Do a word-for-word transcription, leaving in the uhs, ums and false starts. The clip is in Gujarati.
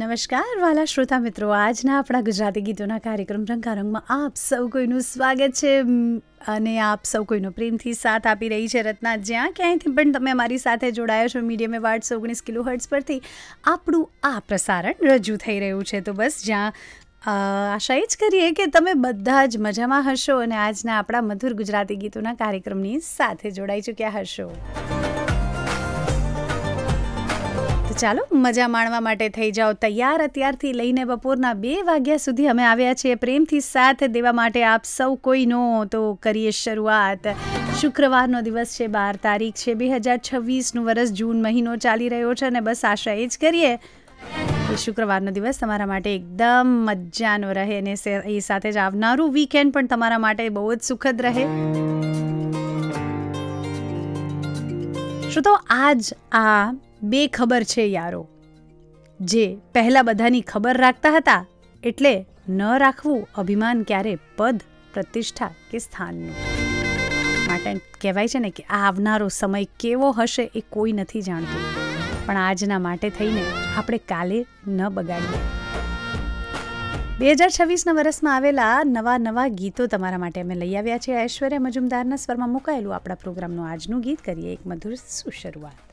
નમસ્કાર વાલા શ્રોતા મિત્રો, આજના આપણા ગુજરાતી ગીતોના કાર્યક્રમ રંગારંગમાં આપ સૌ કોઈનું સ્વાગત છે અને આપ સૌ કોઈનો પ્રેમથી સાથ આપી રહી છે રત્ના. જ્યાં ક્યાંયથી પણ તમે અમારી સાથે જોડાયો છો, મીડિયમ વેવ આઠસો ઓગણીસ કિલો હર્ટ્ઝ પરથી આપણું આ પ્રસારણ રજૂ થઈ રહ્યું છે. તો બસ જ્યાં આશા એ જ કરીએ કે તમે બધા જ મજામાં હશો અને આજના આપણા મધુર ગુજરાતી ગીતોના કાર્યક્રમની સાથે જોડાઈ ચૂક્યા હશો. તો ચાલો મજા માણવા માટે થઈ જાઓ તૈયાર. અત્યારથી લઈને બપોરના બે વાગ્યા સુધી અમે આવ્યા છીએ પ્રેમથી સાથ દેવા માટે આપ સૌ કોઈનો. તો કરીએ શરૂઆત. શુક્રવારનો દિવસ છે, બાર તારીખ છે, બે હજાર છવ્વીસનું વર્ષ, જૂન મહિનો ચાલી રહ્યો છે અને બસ આશા એ જ કરીએ કે શુક્રવારનો દિવસ તમારા માટે એકદમ મજાનો રહે અને એ સાથે જ આવનારું વીકેન્ડ પણ તમારા માટે બહુ જ સુખદ રહે. શું તો આજ આ બે ખબર છે યારો, જે પહેલાં બધાની ખબર રાખતા હતા, એટલે ન રાખવું અભિમાન ક્યારે પદ, પ્રતિષ્ઠા કે સ્થાનનું. માટે કહેવાય છે ને કે આ આવનારો સમય કેવો હશે એ કોઈ નથી જાણતું, પણ આજના માટે થઈને આપણે કાલે ન બગાડીએ. બે હજાર છવ્વીસના વર્ષમાં આવેલા નવા નવા ગીતો તમારા માટે અમે લઈ આવ્યા છે. ઐશ્વર્યા મજુમદારના સ્વરમાં મુકાયેલું આપણા પ્રોગ્રામનું આજનું ગીત કરીએ એક મધુર સુશરૂઆત.